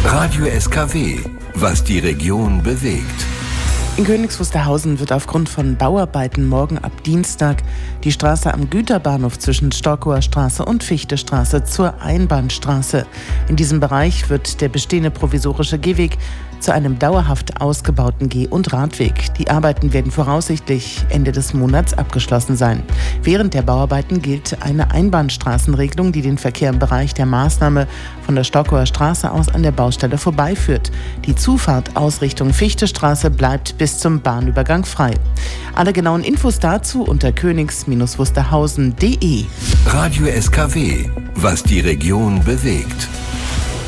Radio SKW, was die Region bewegt. In Königs Wusterhausen wird aufgrund von Bauarbeiten morgen ab Dienstag die Straße am Güterbahnhof zwischen Storkower Straße und Fichtestraße zur Einbahnstraße. In diesem Bereich wird der bestehende provisorische Gehweg zu einem dauerhaft ausgebauten Geh- und Radweg. Die Arbeiten werden voraussichtlich Ende des Monats abgeschlossen sein. Während der Bauarbeiten gilt eine Einbahnstraßenregelung, die den Verkehr im Bereich der Maßnahme von der Storkower Straße aus an der Baustelle vorbeiführt. Die Zufahrt aus Richtung Fichtestraße bleibt bis zum Bahnübergang frei. Alle genauen Infos dazu unter königs-wusterhausen.de. Radio SKW, was die Region bewegt.